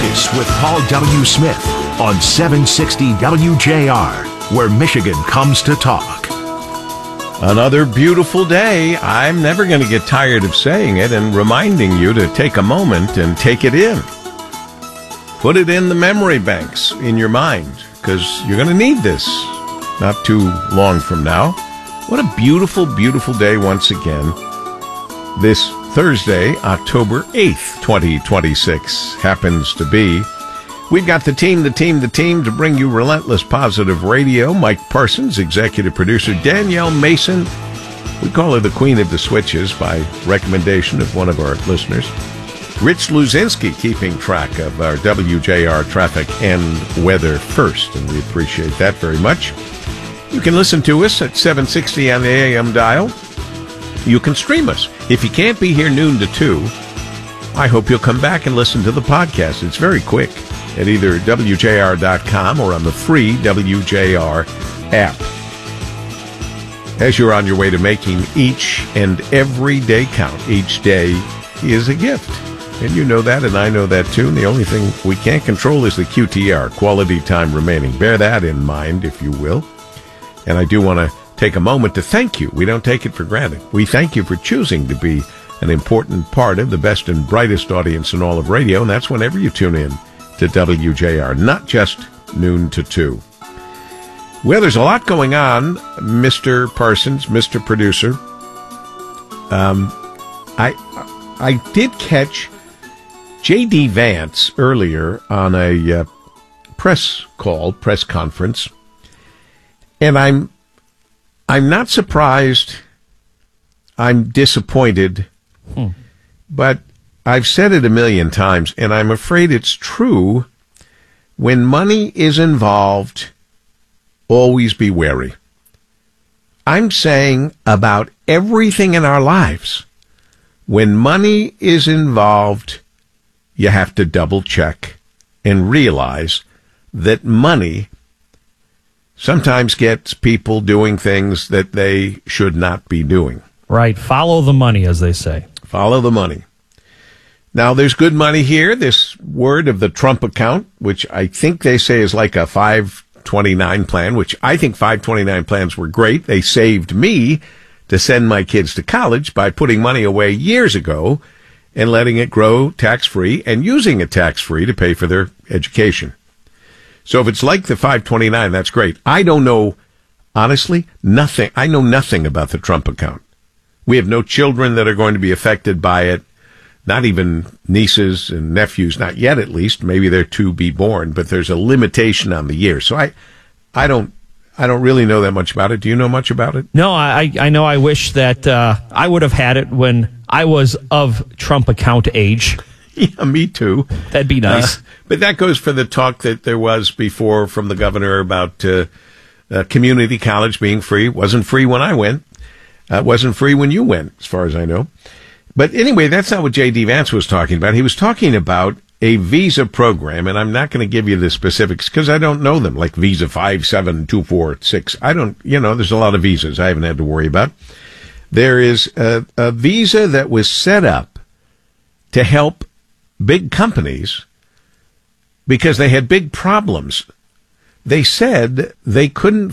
Focus with Paul W. Smith on 760 WJR, where Michigan comes to talk. Another beautiful day. I'm never going to get tired of saying it and reminding you to take a moment and take it in. Put it in the memory banks in your mind, because you're going to need this not too long from now. What a beautiful, beautiful day once again. This Thursday, October 8th, 2026, happens to be. We've got the team to bring you Relentless Positive Radio. Mike Parsons, executive producer. Danielle Mason, we call her the Queen of the Switches by recommendation of one of our listeners. Rich Luzinski keeping track of our WJR traffic and weather first, and we appreciate that very much. You can listen to us at 760 on the AM dial. You can stream us. If you can't be here noon to 2, I hope you'll come back and listen to the podcast. It's very quick at either WJR.com or on the free WJR app. As you're on your way to making each and every day count, each day is a gift. And you know that, and I know that too. And the only thing we can't control is the QTR, quality time remaining. Bear that in mind, if you will. And I do want to take a moment to thank you. We don't take it for granted. We thank you for choosing to be an important part of the best and brightest audience in all of radio, and that's whenever you tune in to WJR, not just noon to 2. Well, there's a lot going on, Mr. Parsons, Mr. Producer. I did catch J.D. Vance earlier on a press conference, and I'm not surprised. I'm disappointed, but I've said it a million times, and I'm afraid it's true. When money is involved, always be wary. I'm saying about everything in our lives. When money is involved, you have to double check and realize that money sometimes gets people doing things that they should not be doing. Right. Follow the money, as they say. Follow the money. Now, there's good money here. This word of the Trump account, which I think they say is like a 529 plan, which I think 529 plans were great. They saved me to send my kids to college by putting money away years ago and letting it grow tax-free and using it tax-free to pay for their education. So if it's like the 529, that's great. I don't know, honestly, nothing. I know nothing about the Trump account. We have no children that are going to be affected by it, not even nieces and nephews, not yet at least. Maybe they're to be born, but there's a limitation on the year. So I don't really know that much about it. Do you know much about it? No, I know. I wish that I would have had it when I was of Trump account age. Yeah, me too. That'd be nice. But that goes for the talk that there was before from the governor about community college being free. It wasn't free when I went. It wasn't free when you went, as far as I know. But anyway, that's not what J.D. Vance was talking about. He was talking about a visa program, and I'm not going to give you the specifics because I don't know them, like Visa 57246. I don't, there's a lot of visas I haven't had to worry about. There is a visa that was set up to help big companies because they had big problems. They said they couldn't